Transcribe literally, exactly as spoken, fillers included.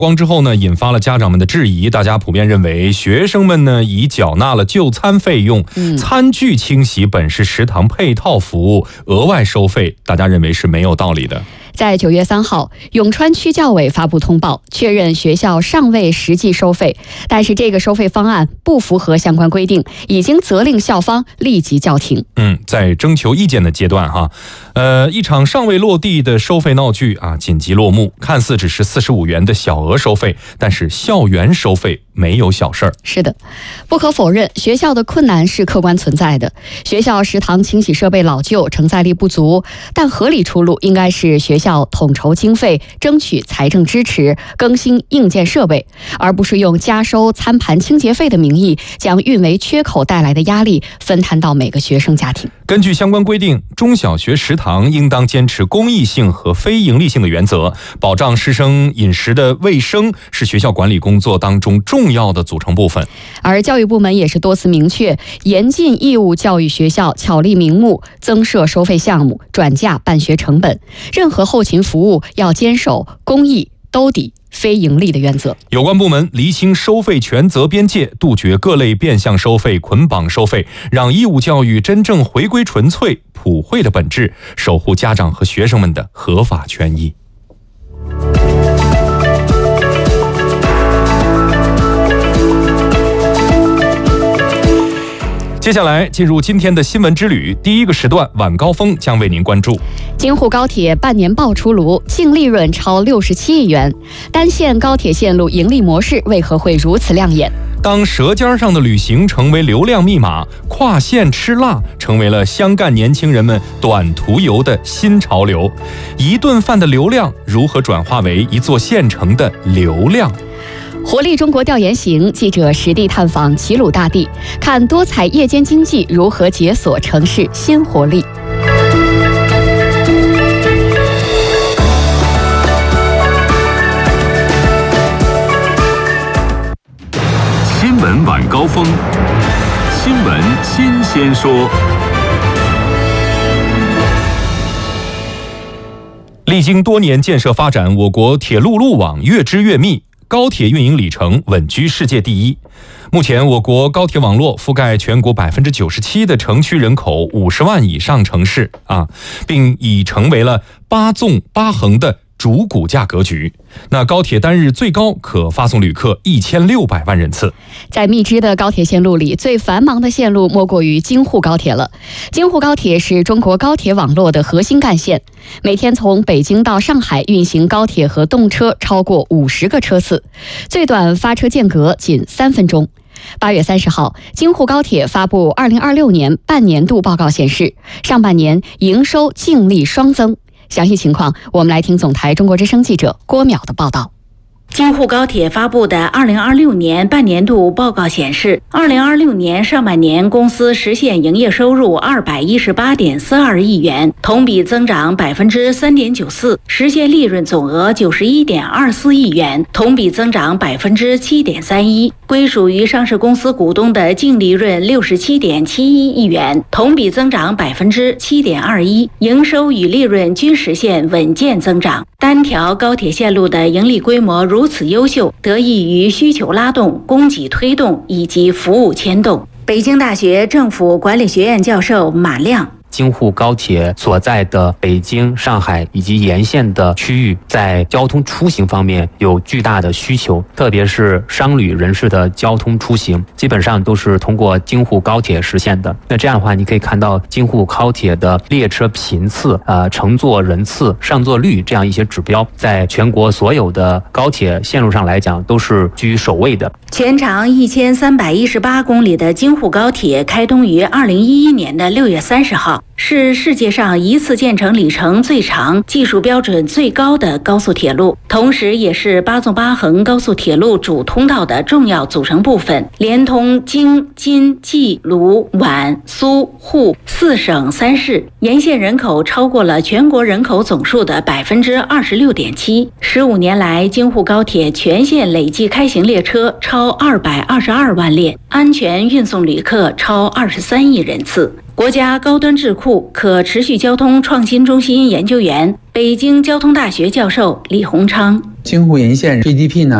光之后呢，引发了家长们的质疑。大家普遍认为，学生们呢已缴纳了就餐费用， 嗯、 餐具清洗本是食堂配套服务，额外收费，大家认为是没有道理的。 在九月三号，永川区教委发布通报，确认学校尚未实际收费，但是这个收费方案不符合相关规定，已经责令校方立即叫停。 嗯，在征求意见的阶段哈，呃，一场尚未落地的收费闹剧啊，紧急落幕。看似只是四十五元的小额收费，但是校园收费没有小事儿。 是的，不可否认，学校的困难是客观存在的。学校食堂清洗设备老旧，承载力不足，但合理出路应该是学校统筹经费，争取财政支持，更新硬件设备，而不是用加收餐盘清洁费的名义，将运维缺口带来的压力分摊到每个学生家庭。 根据相关规定，中小学食堂应当坚持公益性和非盈利性的原则，保障师生饮食的卫生是学校管理工作当中重要的组成部分。 而教育部门也是多次明确，严禁义务教育学校巧立名目增设收费项目，转嫁办学成本。任何后勤服务要坚守公益、兜底、非盈利的原则。 有关部门厘清收费权责边界，杜绝各类变相收费、捆绑收费，让义务教育真正回归纯粹普惠的本质，守护家长和学生们的合法权益。接下来进入今天的新闻之旅，第一个时段晚高峰将为您关注。 京沪高铁半年报出炉，净利润超六十七亿元，单线高铁线路盈利模式为何会如此亮眼？ 当舌尖上的旅行成为流量密码，跨线吃辣成为了湘赣年轻人们短途游的新潮流。一顿饭的流量如何转化为一座县城的流量？ 活力中国调研行，记者实地探访齐鲁大地，看多彩夜间经济如何解锁城市新活力。 新闻晚高峰，新闻新鲜说。 历经多年建设发展，我国铁路路网越织越密，高铁运营里程稳居世界第一。目前，我国高铁网络覆盖全国百分之九十七的城区人口五十万以上城市啊，并已成为了八纵八横的主骨架格局。那高铁单日最高可发送旅客一千六百万人次。 在密支的高铁线路里，最繁忙的线路莫过于京沪高铁了。京沪高铁是中国高铁网络的核心干线，每天从北京到上海运行高铁和动车超过五十个车次，最短发车间隔仅三分钟。八月三十号，京沪高铁发布二零二六年半年度报告显示，上半年营收净利双增。详细情况，我们来听总台中国之声记者郭淼的报道。 京沪高铁发布的二零二六年半年度报告显示，二零二六年上半年公司实现营业收入二百一十八点四二亿元，同比增长百分之三点九四，实现利润总额九十一点二四亿元，同比增长百分之七点三一。归属于上市公司股东的净利润六十七点七一亿元，同比增长百分之七点二一，营收与利润均实现稳健增长。单条高铁线路的盈利规模如此优秀，得益于需求拉动、供给推动以及服务牵动。北京大学政府管理学院教授马亮。 京沪高铁所在的北京、上海以及沿线的区域，在交通出行方面有巨大的需求，特别是商旅人士的交通出行，基本上都是通过京沪高铁实现的。那这样的话，你可以看到京沪高铁的列车频次、呃乘坐人次、上座率这样一些指标，在全国所有的高铁线路上来讲，都是居首位的。 全长一千三百一十八公里的京沪高铁开通于二零一一年的六月三十号。是世界上一次建成里程最长、技术标准最高的高速铁路，同时也是八纵八横高速铁路主通道的重要组成部分，连通京、津、冀、鲁、皖、苏、沪四省三市，沿线人口超过了全国人口总数的百分之二十六点七。十五年来，京沪高铁全线累计开行列车超二百二十二万列，安全运送旅客超二十三亿人次。国家高端智库可持续交通创新中心研究员、北京交通大学教授李洪昌。 京沪沿线 G D P 呢